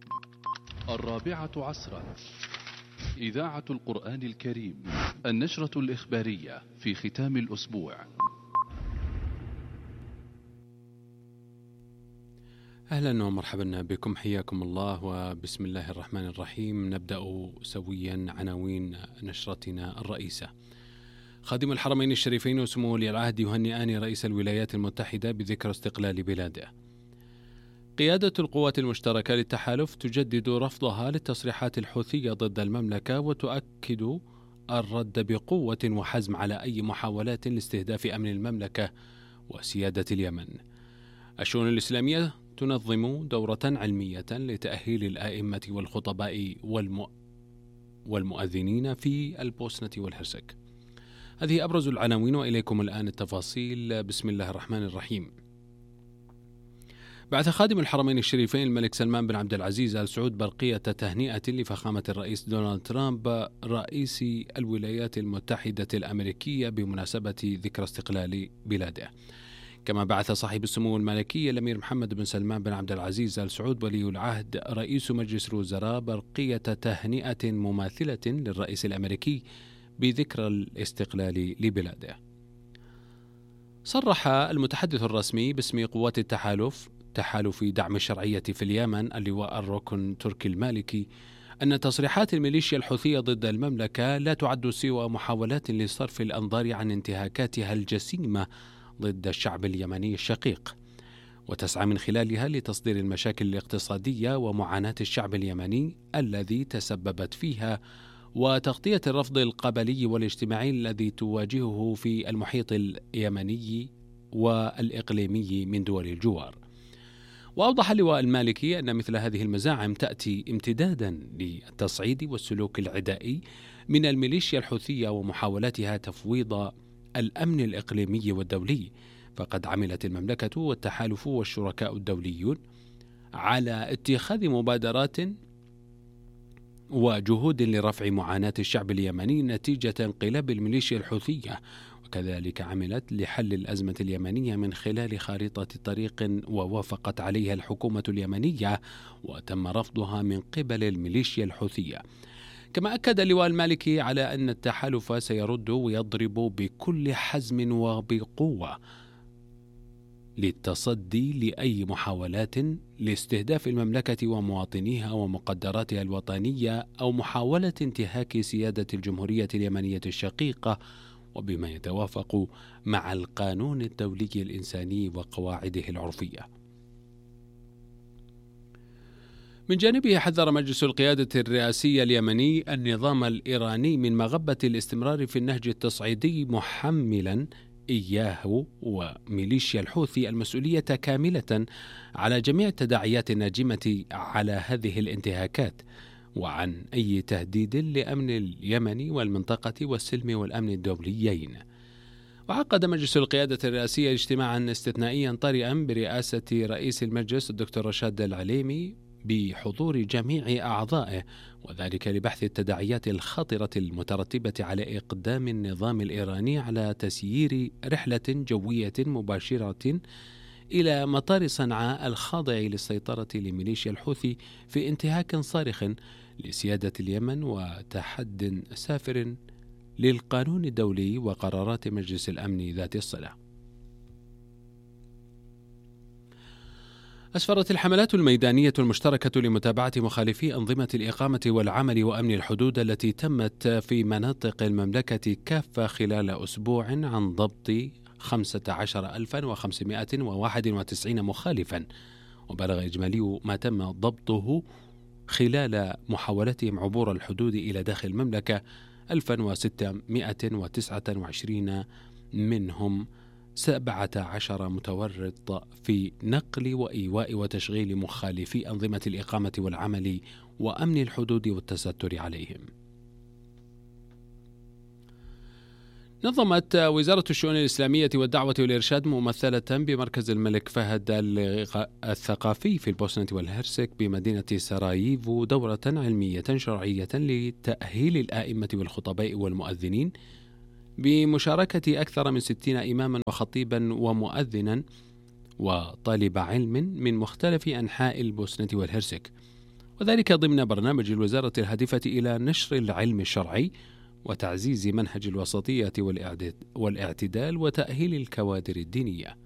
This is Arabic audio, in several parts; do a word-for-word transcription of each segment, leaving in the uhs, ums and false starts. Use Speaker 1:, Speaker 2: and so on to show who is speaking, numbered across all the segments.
Speaker 1: الرابعة عصرا، إذاعة القرآن الكريم، النشرة الإخبارية في ختام الأسبوع.
Speaker 2: أهلا ومرحبا بكم، حياكم الله وبسم الله الرحمن الرحيم. نبدأ سويا عناوين نشرتنا الرئيسة. خادم الحرمين الشريفين وسمو ولي العهد يهنئان رئيس الولايات المتحدة بذكرى استقلال بلاده. قيادة القوات المشتركة للتحالف تجدد رفضها للتصريحات الحوثية ضد المملكة وتؤكد الرد بقوة وحزم على أي محاولات لاستهداف أمن المملكة وسيادة اليمن. الشؤون الإسلامية تنظم دورة علمية لتأهيل الآئمة والخطباء والمؤ... والمؤذنين في البوسنة والهرسك. هذه أبرز العناوين وإليكم الآن التفاصيل. بسم الله الرحمن الرحيم. بعث خادم الحرمين الشريفين الملك سلمان بن عبد العزيز آل سعود برقية تهنئة لفخامة الرئيس دونالد ترامب رئيس الولايات المتحدة الأمريكية بمناسبة ذكرى استقلال بلاده. كما بعث صاحب السمو الملكي الأمير محمد بن سلمان بن عبد العزيز آل سعود ولي العهد رئيس مجلس الوزراء برقية تهنئة مماثلة للرئيس الأمريكي بذكرى الاستقلال لبلاده. صرح المتحدث الرسمي باسم قوات التحالف تحالف دعم الشرعية في اليمن اللواء الركن تركي المالكي أن تصريحات الميليشيا الحوثية ضد المملكة لا تعد سوى محاولات لصرف الأنظار عن انتهاكاتها الجسيمة ضد الشعب اليمني الشقيق، وتسعى من خلالها لتصدير المشاكل الاقتصادية ومعاناة الشعب اليمني الذي تسببت فيها، وتغطية الرفض القبلي والاجتماعي الذي تواجهه في المحيط اليمني والإقليمي من دول الجوار. وأوضح اللواء المالكي أن مثل هذه المزاعم تأتي امتدادا للتصعيد والسلوك العدائي من الميليشيا الحوثية ومحاولاتها تفويض الأمن الإقليمي والدولي، فقد عملت المملكة والتحالف والشركاء الدوليون على اتخاذ مبادرات وجهود لرفع معاناة الشعب اليمني نتيجة انقلاب الميليشيا الحوثية، وكذلك عملت لحل الأزمة اليمنية من خلال خارطة طريق ووافقت عليها الحكومة اليمنية وتم رفضها من قبل الميليشيا الحوثية. كما أكد اللواء المالكي على أن التحالف سيرد ويضرب بكل حزم وبقوة للتصدي لأي محاولات لاستهداف المملكة ومواطنيها ومقدراتها الوطنية أو محاولة انتهاك سيادة الجمهورية اليمنية الشقيقة، وبما يتوافق مع القانون الدولي الإنساني وقواعده العرفية. من جانبه حذر مجلس القيادة الرئاسية اليمني النظام الإيراني من مغبة الاستمرار في النهج التصعيدي، محملا إياه وميليشيا الحوثي المسؤولية كاملة على جميع التداعيات الناجمة على هذه الانتهاكات، وعن أي تهديد لأمن اليمن والمنطقة والسلم والأمن الدوليين. وعقد مجلس القيادة الرئاسية اجتماعا استثنائيا طارئا برئاسة رئيس المجلس الدكتور رشاد العليمي بحضور جميع أعضائه، وذلك لبحث التداعيات الخطرة المترتبة على إقدام النظام الإيراني على تسيير رحلة جوية مباشرة إلى مطار صنعاء الخاضع للسيطرة لميليشيا الحوثي في انتهاك صارخ لسيادة اليمن وتحد سافر للقانون الدولي وقرارات مجلس الأمن ذات الصلة. أسفرت الحملات الميدانية المشتركة لمتابعة مخالفي أنظمة الإقامة والعمل وأمن الحدود التي تمت في مناطق المملكة كافة خلال أسبوع عن ضبط خمسة عشر ألفا وخمسمائة وواحد وتسعين مخالفا، وبلغ إجمالي ما تم ضبطه خلال محاولتهم عبور الحدود إلى داخل المملكة ألفا وستمائة وتسعة وعشرين، منهم سبعة عشر متورط في نقل وإيواء وتشغيل مخالفي أنظمة الإقامة والعمل وأمن الحدود والتستر عليهم. نظمت وزارة الشؤون الإسلامية والدعوة والإرشاد ممثلة بمركز الملك فهد الثقافي في البوسنة والهرسك بمدينة سراييفو دورة علمية شرعية لتأهيل الآئمة والخطباء والمؤذنين بمشاركة أكثر من ستين إماما وخطيبا ومؤذنا وطالب علم من مختلف أنحاء البوسنة والهرسك. وذلك ضمن برنامج الوزارة الهادفة إلى نشر العلم الشرعي وتعزيز منهج الوسطية والاعتدال وتأهيل الكوادر الدينية.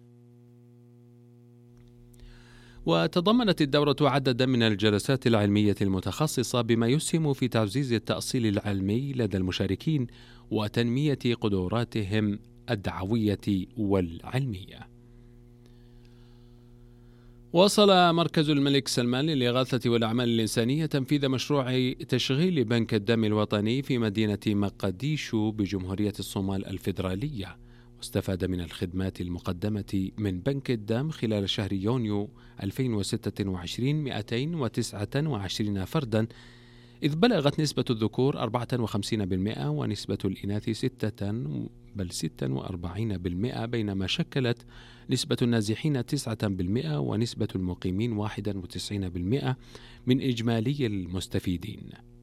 Speaker 2: وتضمنت الدورة عددا من الجلسات العلمية المتخصصة بما يسهم في تعزيز التأصيل العلمي لدى المشاركين وتنمية قدراتهم الدعوية والعلمية. واصل مركز الملك سلمان للإغاثة والأعمال الإنسانية تنفيذ مشروع تشغيل بنك الدم الوطني في مدينة مقديشو بجمهورية الصومال الفيدرالية، واستفاد من الخدمات المقدمة من بنك الدم خلال شهر يونيو ألفين وستة وعشرين مئتين وتسعة وعشرين فردا، إذ بلغت نسبة الذكور أربعة وخمسين بالمئة ونسبة الإناث ستة بل ستة وأربعين بالمئة، بينما شكلت نسبة النازحين تسعة بالمئة ونسبة المقيمين واحد وتسعين بالمئة من إجمالي المستفيدين.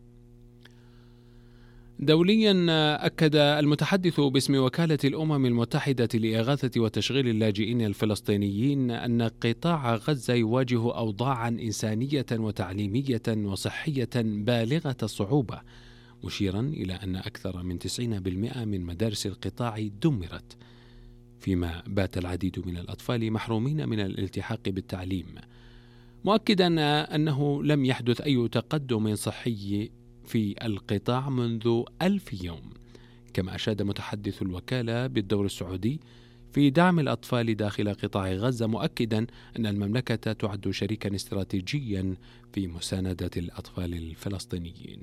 Speaker 2: دوليا، أكد المتحدث باسم وكالة الأمم المتحدة لإغاثة وتشغيل اللاجئين الفلسطينيين أن قطاع غزة يواجه أوضاعا إنسانية وتعليمية وصحية بالغة الصعوبة، مشيرا إلى أن أكثر من تسعين بالمئة من مدارس القطاع دمرت، فيما بات العديد من الأطفال محرومين من الالتحاق بالتعليم، مؤكدا أنه لم يحدث أي تقدم صحي في القطاع منذ ألف يوم. كما أشاد متحدث الوكالة بالدور السعودي في دعم الأطفال داخل قطاع غزة، مؤكدا أن المملكة تعد شريكا استراتيجيا في مساندة الأطفال الفلسطينيين.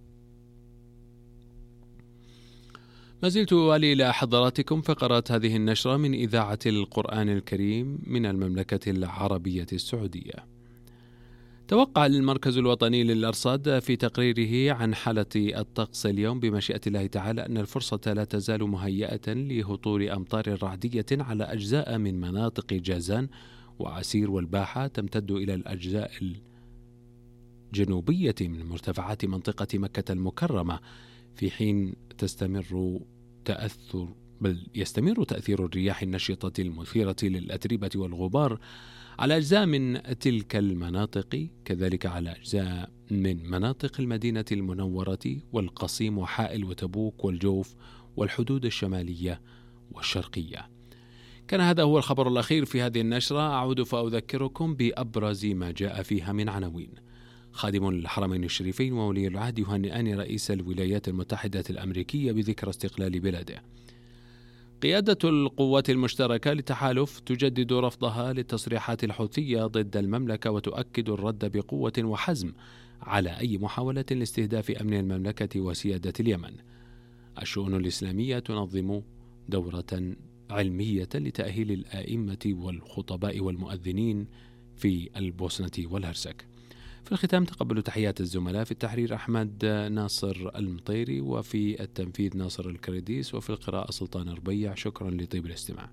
Speaker 2: ما زلت أوالي إلى حضراتكم فقرات هذه النشرة من إذاعة القرآن الكريم من المملكة العربية السعودية. توقع المركز الوطني للأرصاد في تقريره عن حالة الطقس اليوم بمشيئة الله تعالى أن الفرصة لا تزال مهيئة لهطول أمطار رعدية على أجزاء من مناطق جازان وعسير والباحة، تمتد إلى الأجزاء الجنوبية من مرتفعات منطقة مكة المكرمة، في حين تستمر تأثر بل يستمر تأثير الرياح النشطة المثيرة للأتربة والغبار على أجزاء من تلك المناطق، كذلك على أجزاء من مناطق المدينة المنورة والقصيم وحائل وتبوك والجوف والحدود الشمالية والشرقية. كان هذا هو الخبر الأخير في هذه النشرة. أعود فأذكركم بأبرز ما جاء فيها من عناوين. خادم الحرمين الشريفين وولي العهد يهنئان رئيس الولايات المتحدة الأمريكية بذكرى استقلال بلاده. قيادة القوات المشتركة للتحالف تجدد رفضها للتصريحات الحوثية ضد المملكة وتؤكد الرد بقوة وحزم على أي محاولة لاستهداف أمن المملكة وسيادة اليمن. الشؤون الإسلامية تنظم دورة علمية لتأهيل الآئمة والخطباء والمؤذنين في البوسنة والهرسك. في الختام تقبلوا تحيات الزملاء في التحرير أحمد ناصر المطيري، وفي التنفيذ ناصر الكرديس، وفي القراءة سلطان ربيع. شكرا لطيب الاستماع.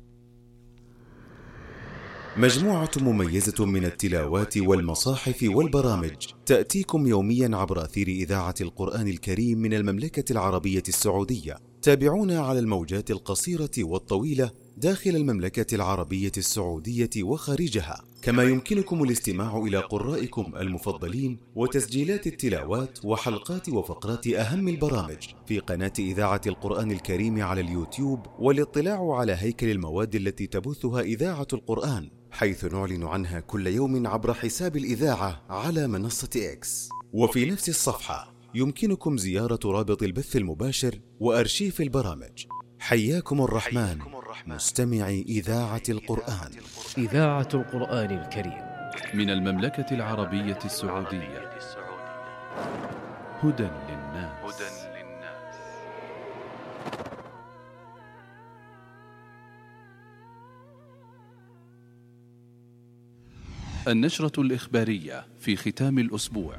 Speaker 3: مجموعة مميزة من التلاوات والمصاحف والبرامج تأتيكم يوميا عبر أثير إذاعة القرآن الكريم من المملكة العربية السعودية. تابعونا على الموجات القصيرة والطويلة داخل المملكة العربية السعودية وخارجها، كما يمكنكم الاستماع إلى قرائكم المفضلين وتسجيلات التلاوات وحلقات وفقرات أهم البرامج في قناة إذاعة القرآن الكريم على اليوتيوب، والاطلاع على هيكل المواد التي تبثها إذاعة القرآن، حيث نعلن عنها كل يوم عبر حساب الإذاعة على منصة إكس. وفي نفس الصفحة يمكنكم زيارة رابط البث المباشر وأرشيف البرامج. حياكم الرحمن مستمعي إذاعة القرآن.
Speaker 4: إذاعة القرآن الكريم
Speaker 1: من المملكة العربية السعودية. هدى للناس. النشرة الإخبارية في ختام الأسبوع.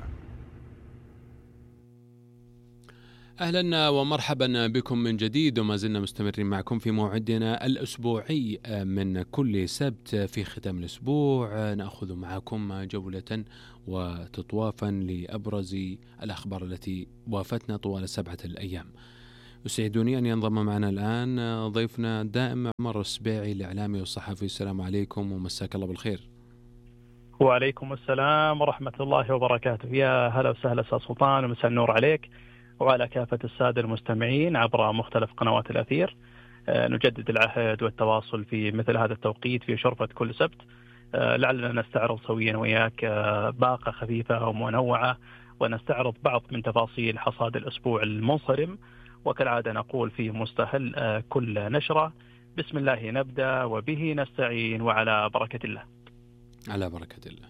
Speaker 2: أهلا ومرحبا بكم من جديد، وما زلنا مستمرين معكم في موعدنا الأسبوعي من كل سبت. في ختام الأسبوع نأخذ معكم جولة وتطوافا لأبرز الأخبار التي وافتنا طوال سبعة الأيام. يسعدني أن ينضم معنا الآن ضيفنا الدائم عمر السبيعي الإعلامي والصحفي. السلام عليكم ومساك الله بالخير.
Speaker 5: وعليكم السلام ورحمة الله وبركاته. يا هلا وسهلا أستاذ سلطان، ومساء النور عليك وعلى كافة السادة المستمعين عبر مختلف قنوات الأثير. نجدد العهد والتواصل في مثل هذا التوقيت في شرفة كل سبت، لعلنا نستعرض سويا وياك باقة خفيفة ومنوعة، ونستعرض بعض من تفاصيل حصاد الأسبوع المنصرم. وكالعادة نقول في مستهل كل نشرة: بسم الله نبدأ وبه نستعين وعلى بركة الله.
Speaker 2: على بركة الله.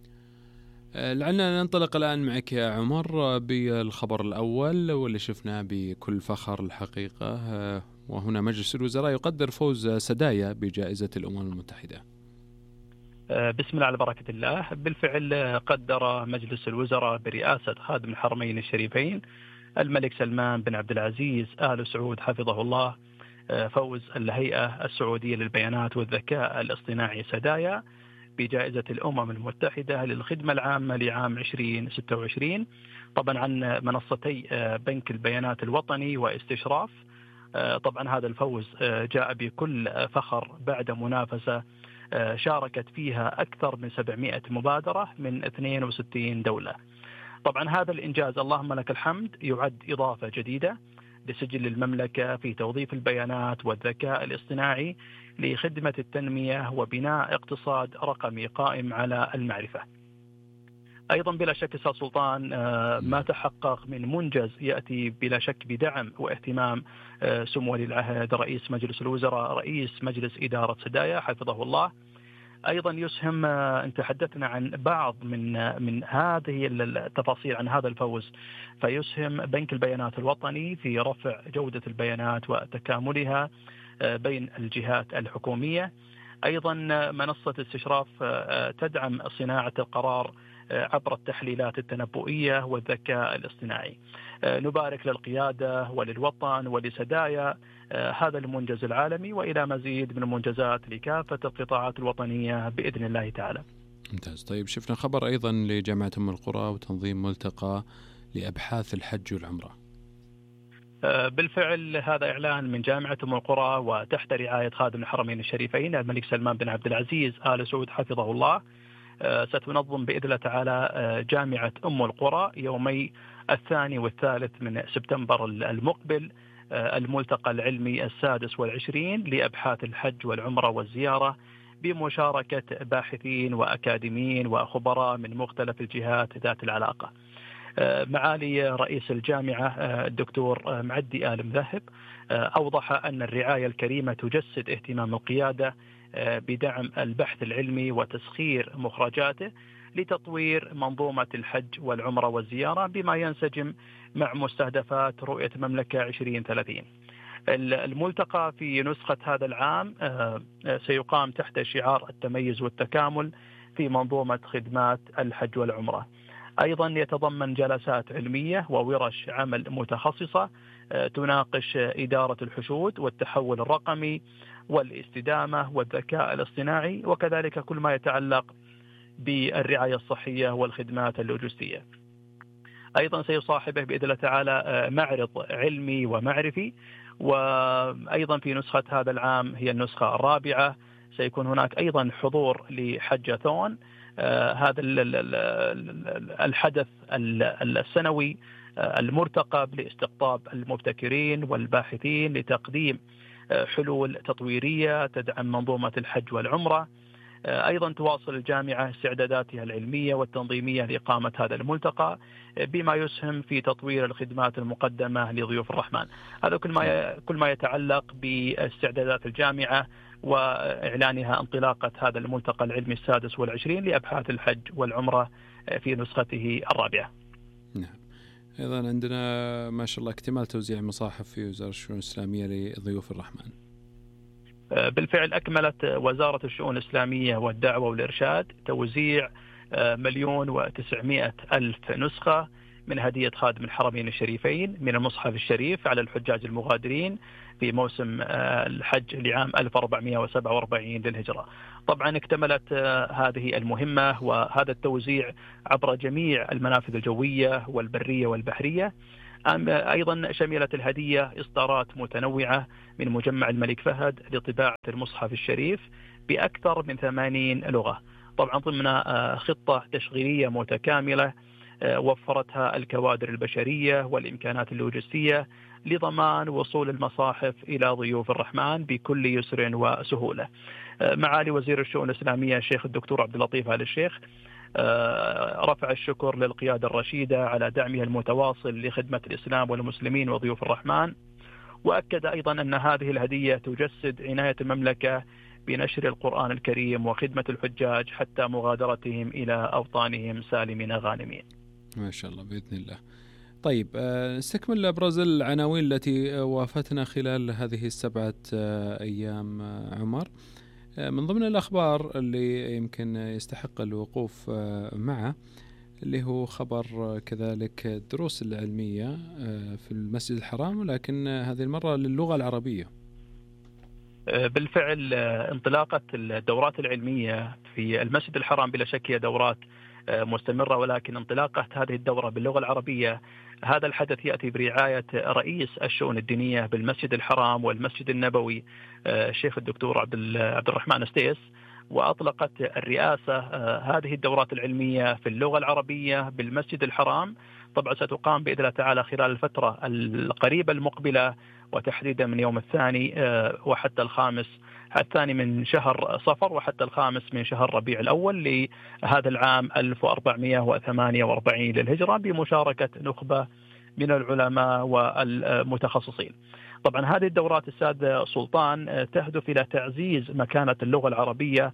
Speaker 2: لعلنا ننطلق الآن معك يا عمر بالخبر الأول واللي شفناه بكل فخر الحقيقة، وهنا مجلس الوزراء يقدر فوز سدايا بجائزة الأمم المتحدة.
Speaker 5: بسم الله على بركة الله. بالفعل قدر مجلس الوزراء برئاسة خادم الحرمين الشريفين الملك سلمان بن عبد العزيز آل سعود حفظه الله فوز الهيئة السعودية للبيانات والذكاء الاصطناعي سدايا بجائزة الأمم المتحدة للخدمة العامة لعام عشرين ستة وعشرين، طبعا عن منصتي بنك البيانات الوطني واستشراف. طبعا هذا الفوز جاء بكل فخر بعد منافسة شاركت فيها أكثر من سبعمائة مبادرة من اثنين وستين دولة. طبعا هذا الإنجاز اللهم لك الحمد يعد إضافة جديدة لسجل المملكة في توظيف البيانات والذكاء الاصطناعي لخدمة التنمية وبناء اقتصاد رقمي قائم على المعرفة. أيضا بلا شك أستاذ سلطان ما تحقق من منجز يأتي بلا شك بدعم واهتمام سمو ولي العهد رئيس مجلس الوزراء رئيس مجلس إدارة سدايا حفظه الله. أيضا يسهم أن تحدثنا عن بعض من من هذه التفاصيل عن هذا الفوز، فيسهم بنك البيانات الوطني في رفع جودة البيانات وتكاملها بين الجهات الحكومية. أيضا منصة استشراف تدعم صناعة القرار عبر التحليلات التنبؤية والذكاء الاصطناعي. نبارك للقيادة وللوطن ولسدايا هذا المنجز العالمي، وإلى مزيد من المنجزات لكافة القطاعات الوطنية بإذن الله تعالى.
Speaker 2: ممتاز. طيب شفنا خبر أيضا لجامعة أم القرى وتنظيم ملتقى لأبحاث الحج والعمرة.
Speaker 5: بالفعل هذا إعلان من جامعة أم القرى وتحت رعاية خادم الحرمين الشريفين الملك سلمان بن عبد العزيز آل سعود حفظه الله. ستنظم بإذن الله تعالى جامعة أم القرى يومي الثاني والثالث من سبتمبر المقبل الملتقى العلمي السادس والعشرين لأبحاث الحج والعمرة والزيارة بمشاركة باحثين وأكاديميين وخبراء من مختلف الجهات ذات العلاقة. معالي رئيس الجامعة الدكتور معدي آل مذهب أوضح أن الرعاية الكريمة تجسد اهتمام القيادة بدعم البحث العلمي وتسخير مخرجاته لتطوير منظومة الحج والعمرة والزيارة بما ينسجم مع مستهدفات رؤية مملكة عشرين ثلاثين. الملتقى في نسخة هذا العام سيقام تحت شعار التميز والتكامل في منظومة خدمات الحج والعمرة. أيضا يتضمن جلسات علمية وورش عمل متخصصة تناقش إدارة الحشود والتحول الرقمي والاستدامة والذكاء الاصطناعي، وكذلك كل ما يتعلق بالرعاية الصحية والخدمات اللوجستية. أيضا سيصاحبه بإذن الله تعالى معرض علمي ومعرفي، وأيضا في نسخة هذا العام هي النسخة الرابعة سيكون هناك أيضا حضور لحجاثون، آه هذا الحدث السنوي المرتقب لاستقطاب المبتكرين والباحثين لتقديم حلول تطويرية تدعم منظومة الحج والعمرة. أيضا تواصل الجامعة استعداداتها العلمية والتنظيمية لإقامة هذا الملتقى بما يسهم في تطوير الخدمات المقدمة لضيوف الرحمن. هذا كل ما كل ما يتعلق باستعدادات الجامعة وإعلانها انطلاقة هذا الملتقى العلمي السادس والعشرين لأبحاث الحج والعمرة في نسخته الرابعة.
Speaker 2: نعم. أيضا عندنا ما شاء الله اكتمال توزيع مصاحف في وزارة الشؤون الإسلامية لضيوف الرحمن.
Speaker 5: بالفعل أكملت وزارة الشؤون الإسلامية والدعوة والإرشاد توزيع مليون وتسعمائة ألف نسخة من هدية خادم الحرمين الشريفين من المصحف الشريف على الحجاج المغادرين في موسم الحج لعام ألف وأربعمائة وسبعة وأربعين للهجرة. طبعا اكتملت هذه المهمة وهذا التوزيع عبر جميع المنافذ الجوية والبرية والبحرية. أيضا شملت الهدية إصدارات متنوعة من مجمع الملك فهد لطباعة المصحف الشريف بأكثر من ثمانين لغة. طبعا ضمن خطة تشغيلية متكاملة وفرتها الكوادر البشرية والإمكانات اللوجستية لضمان وصول المصاحف إلى ضيوف الرحمن بكل يسر وسهولة. معالي وزير الشؤون الإسلامية الشيخ الدكتور عبد اللطيف آل الشيخ رفع الشكر للقيادة الرشيدة على دعمها المتواصل لخدمة الإسلام والمسلمين وضيوف الرحمن، وأكد أيضا أن هذه الهدية تجسد عناية المملكة بنشر القرآن الكريم وخدمة الحجاج حتى مغادرتهم إلى أوطانهم سالمين غانمين.
Speaker 2: ما شاء الله بإذن الله. طيب نستكمل أبرز العناوين التي وافتنا خلال هذه السبعة أيام عمر. من ضمن الأخبار اللي يمكن يستحق الوقوف معه اللي هو خبر كذلك الدروس العلمية في المسجد الحرام، ولكن هذه المرة للغة العربية.
Speaker 5: بالفعل انطلاقة الدورات العلمية في المسجد الحرام بلا شك هي دورات مستمرة، ولكن انطلاقة هذه الدورة باللغة العربية هذا الحدث يأتي برعاية رئيس الشؤون الدينية بالمسجد الحرام والمسجد النبوي الشيخ الدكتور عبد الرحمن السديس، وأطلقت الرئاسة هذه الدورات العلمية في اللغة العربية بالمسجد الحرام. طبعا ستقام بإذن الله تعالى خلال الفترة القريبة المقبلة، وتحديدا من يوم الثاني وحتى الخامس الثاني من شهر صفر وحتى الخامس من شهر ربيع الأول لهذا العام ألف وأربعمائة وثمانية وأربعين للهجرة، بمشاركة نخبة من العلماء والمتخصصين. طبعا هذه الدورات السادة سلطان تهدف إلى تعزيز مكانة اللغة العربية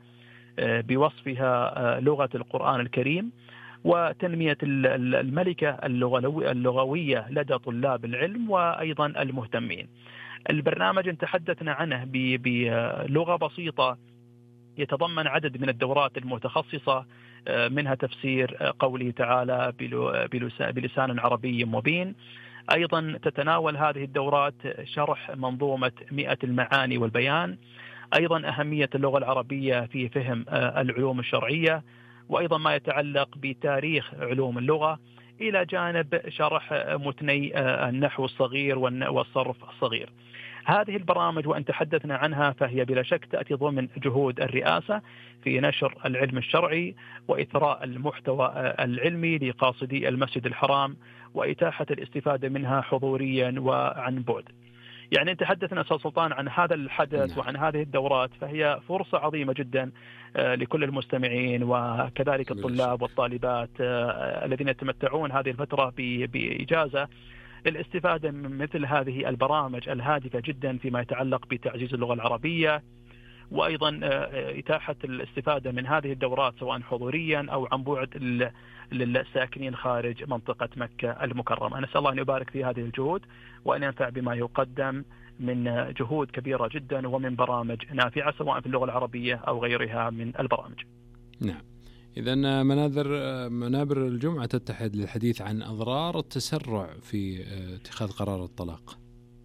Speaker 5: بوصفها لغة القرآن الكريم، وتنمية الملكة اللغوية لدى طلاب العلم وأيضا المهتمين. البرنامج تحدثنا عنه بلغة بسيطة يتضمن عدد من الدورات المتخصصة، منها تفسير قوله تعالى بلسان عربي مبين. أيضا تتناول هذه الدورات شرح منظومة مئة المعاني والبيان، أيضا أهمية اللغة العربية في فهم العلوم الشرعية، وأيضا ما يتعلق بتاريخ علوم اللغة، إلى جانب شرح متني النحو الصغير والصرف الصغير. هذه البرامج وأن تحدثنا عنها فهي بلا شك تأتي ضمن جهود الرئاسة في نشر العلم الشرعي وإثراء المحتوى العلمي لقاصدي المسجد الحرام وإتاحة الاستفادة منها حضوريا وعن بعد. يعني تحدثنا أستاذ سلطان عن هذا الحدث وعن هذه الدورات، فهي فرصة عظيمة جدا لكل المستمعين وكذلك الطلاب والطالبات الذين يتمتعون هذه الفترة بإجازة للاستفادة من مثل هذه البرامج الهادفة جدا فيما يتعلق بتعزيز اللغة العربية، وأيضا إتاحة الاستفادة من هذه الدورات سواء حضوريا أو عن بعد للساكنين خارج منطقة مكة المكرمة. نسأل الله أن يبارك في هذه الجهود وأن ينفع بما يقدم من جهود كبيرة جدا ومن برامج نافعة سواء في اللغة العربية أو غيرها من البرامج.
Speaker 2: نعم، إذن منابر منابر الجمعة تتحد للحديث عن أضرار التسرع في اتخاذ قرار الطلاق.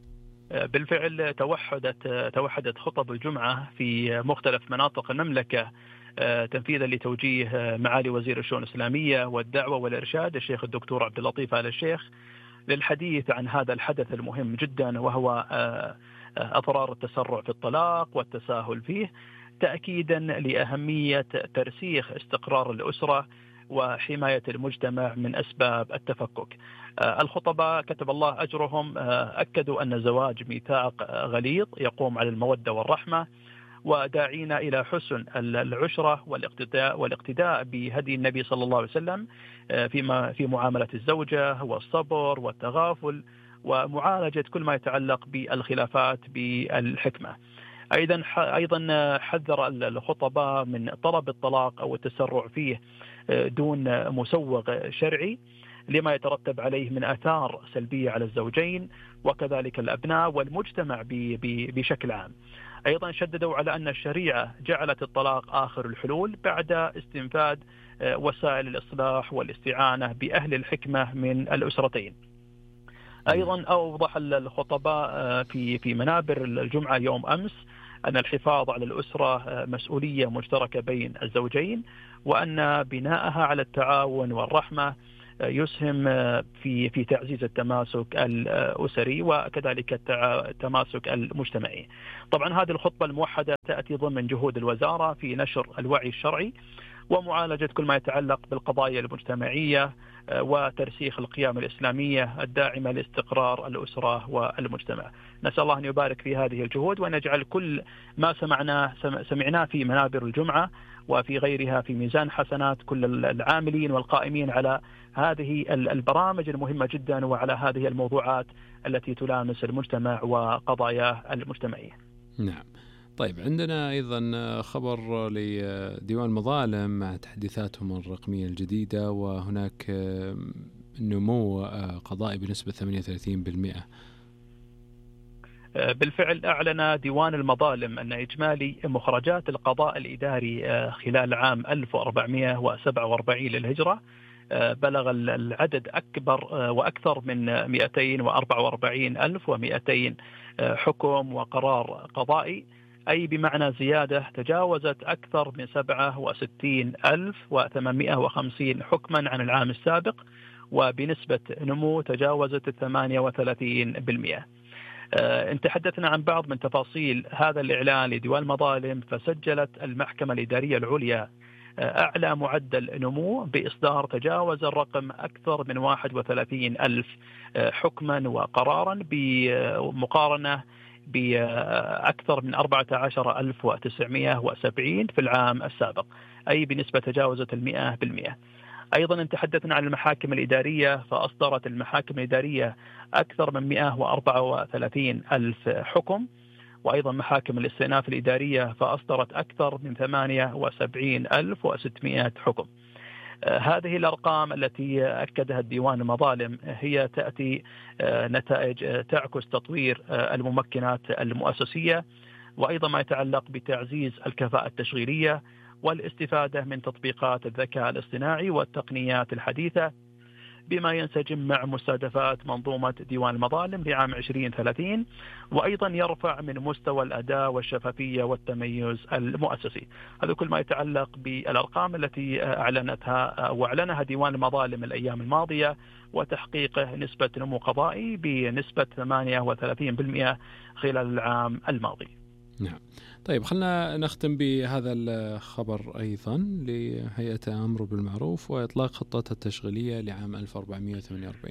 Speaker 5: بالفعل توحدت توحدت خطب الجمعة في مختلف مناطق المملكة تنفيذا لتوجيه معالي وزير الشؤون الإسلامية والدعوة والإرشاد الشيخ الدكتور عبد اللطيف آل الشيخ للحديث عن هذا الحدث المهم جدا، وهو أضرار التسرع في الطلاق والتساهل فيه، تأكيدا لأهمية ترسيخ استقرار الأسرة وحماية المجتمع من أسباب التفكك. الخطباء كتب الله أجرهم أكدوا أن الزواج ميثاق غليظ يقوم على المودة والرحمة، وداعينا إلى حسن العشرة والاقتداء والاقتداء بهدي النبي صلى الله عليه وسلم فيما في معاملة الزوجة والصبر والتغافل ومعالجة كل ما يتعلق بالخلافات بالحكمة. أيضا أيضا حذر الخطباء من طلب الطلاق أو التسرع فيه دون مسوغ شرعي لما يترتب عليه من آثار سلبية على الزوجين وكذلك الأبناء والمجتمع بشكل عام. أيضا شددوا على أن الشريعة جعلت الطلاق آخر الحلول بعد استنفاذ وسائل الإصلاح والاستعانة بأهل الحكمة من الأسرتين. أيضا أوضح الخطباء في في منابر الجمعة يوم أمس أن الحفاظ على الأسرة مسؤولية مشتركة بين الزوجين، وأن بناءها على التعاون والرحمة يسهم في في تعزيز التماسك الأسري وكذلك التماسك المجتمعي. طبعا هذه الخطبة الموحدة تأتي ضمن جهود الوزارة في نشر الوعي الشرعي ومعالجة كل ما يتعلق بالقضايا المجتمعية وترسيخ القيم الإسلامية الداعمة لاستقرار الأسرة والمجتمع. نسأل الله أن يبارك في هذه الجهود، وأن يجعل كل ما سمعناه سمعناه في منابر الجمعة وفي غيرها في ميزان حسنات كل العاملين والقائمين على هذه البرامج المهمة جدا وعلى هذه الموضوعات التي تلامس المجتمع وقضاياه المجتمعية.
Speaker 2: نعم. طيب، عندنا أيضا خبر لديوان مظالم مع تحديثاتهم الرقمية الجديدة، وهناك نمو قضائي بنسبة ثمانية وثلاثين بالمئة.
Speaker 5: بالفعل أعلن ديوان المظالم أن إجمالي مخرجات القضاء الإداري خلال عام ألف وأربعمائة وسبعة وأربعين للهجرة بلغ العدد أكبر وأكثر من مئتين وأربعة وأربعين ألف ومئتين حكم وقرار قضائي، أي بمعنى زيادة تجاوزت أكثر من سبعة وستين ألف وثمانمائة وخمسين حكما عن العام السابق، وبنسبة نمو تجاوزت ثمانية وثلاثين بالمئة. إن تحدثنا عن بعض من تفاصيل هذا الإعلان لديوان المظالم، فسجلت المحكمة الإدارية العليا أعلى معدل نمو بإصدار تجاوز الرقم أكثر من واحد وثلاثين ألف حكما وقرارا، بمقارنة بأكثر من أربعة عشر ألف وتسعمائة وسبعين في العام السابق، أي بنسبة تجاوزت المئة بالمئة. أيضا إن تحدثنا عن المحاكم الإدارية، فأصدرت المحاكم الإدارية أكثر من مئة وأربعة وثلاثين ألف حكم، وأيضا محاكم الاستئناف الإدارية فأصدرت أكثر من ثمانية وسبعين ألف وستمائة حكم. هذه الأرقام التي أكدها الديوان المظالم هي تأتي نتائج تعكس تطوير الممكنات المؤسسية، وأيضا ما يتعلق بتعزيز الكفاءة التشغيلية والاستفادة من تطبيقات الذكاء الاصطناعي والتقنيات الحديثة، بما ينسجم مع مستهدفات منظومة ديوان المظالم لعام عشرين ثلاثين، وأيضا يرفع من مستوى الأداء والشفافية والتميز المؤسسي. هذا كل ما يتعلق بالأرقام التي أعلنتها أو أعلنها ديوان المظالم الأيام الماضية، وتحقيق نسبة نمو قضائي بنسبة ثمانية وثلاثين بالمئة خلال العام الماضي.
Speaker 2: نعم. طيب، خلنا نختم بهذا الخبر أيضا لهيئة أمر بالمعروف وإطلاق خطتها التشغيلية لعام ألف وأربعمائة وثمانية وأربعين.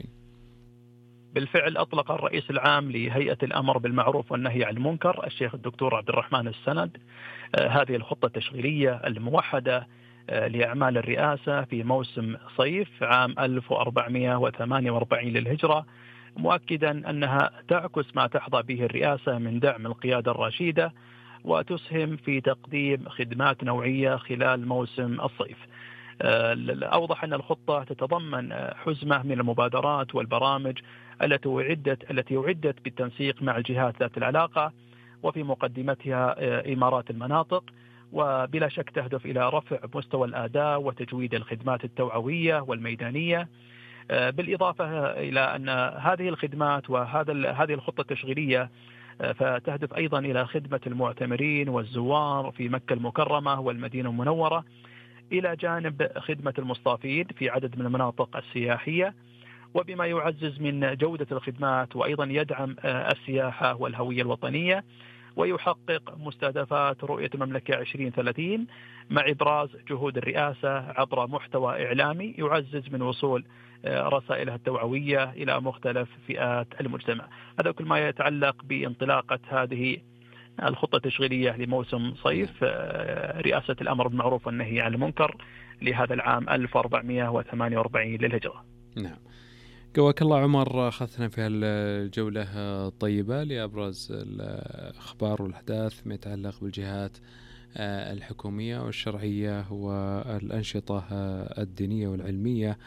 Speaker 5: بالفعل أطلق الرئيس العام لهيئة الأمر بالمعروف والنهي عن المنكر الشيخ الدكتور عبد الرحمن السند هذه الخطة التشغيلية الموحدة لأعمال الرئاسة في موسم صيف عام ألف وأربعمائة وثمانية وأربعين للهجرة، مؤكدا أنها تعكس ما تحظى به الرئاسة من دعم القيادة الرشيدة، وتسهم في تقديم خدمات نوعية خلال موسم الصيف. أوضح أن الخطة تتضمن حزمة من المبادرات والبرامج التي أعدت التي أعدت بالتنسيق مع الجهات ذات العلاقة، وفي مقدمتها إمارات المناطق، وبلا شك تهدف إلى رفع مستوى الأداء وتجويد الخدمات التوعوية والميدانية، بالإضافة إلى أن هذه الخدمات وهذا هذه الخطة التشغيلية فتهدف أيضا إلى خدمة المعتمرين والزوار في مكة المكرمة والمدينة المنورة، إلى جانب خدمة المصطافين في عدد من المناطق السياحية، وبما يعزز من جودة الخدمات وأيضا يدعم السياحة والهوية الوطنية، ويحقق مستهدفات رؤية المملكة عشرين ثلاثين مع إبراز جهود الرئاسة عبر محتوى إعلامي يعزز من وصول رسائلها التوعوية إلى مختلف فئات المجتمع. هذا كل ما يتعلق بانطلاقة هذه الخطة التشغيلية لموسم صيف رئاسة الأمر بالمعروف والنهي عن المنكر لهذا العام ألف وأربعمائة وثمانية وأربعين للهجرة.
Speaker 2: نعم. قواك الله عمر، أخذنا في الجولة الطيبة لأبرز الأخبار والأحداث ما يتعلق بالجهات الحكومية والشرعية والأنشطة الدينية والعلمية.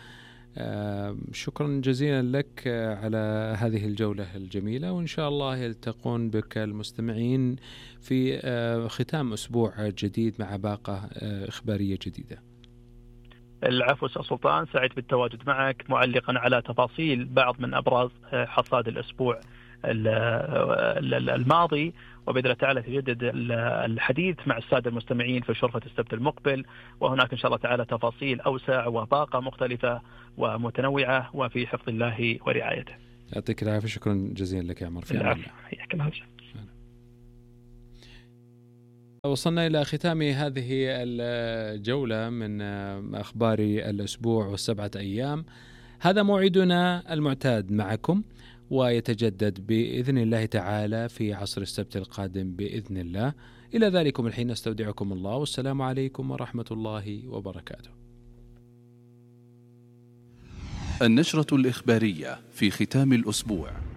Speaker 2: شكرا جزيلا لك على هذه الجولة الجميلة، وإن شاء الله يلتقون بك المستمعين في ختام أسبوع جديد مع باقة إخبارية جديدة.
Speaker 5: العفو أستاذ سلطان، سعيد بالتواجد معك، معلقا على تفاصيل بعض من أبرز حصاد الأسبوع الماضي، وبإذن الله تعالى تجدد الحديث مع السادة المستمعين في شرفة السبت المقبل، وهناك إن شاء الله تعالى تفاصيل أوسع وباقة مختلفة ومتنوعة وفي حفظ الله ورعايته.
Speaker 2: يعطيك العافية، شكرا جزيلا لك يا عمر. في
Speaker 5: العفو، حياك الله.
Speaker 2: وصلنا إلى ختام هذه الجولة من أخبار الأسبوع والسبعة أيام. هذا موعدنا المعتاد معكم، ويتجدد بإذن الله تعالى في عصر السبت القادم بإذن الله. إلى ذلكم الحين استودعكم الله، والسلام عليكم ورحمة الله وبركاته.
Speaker 1: النشرة الإخبارية في ختام الأسبوع.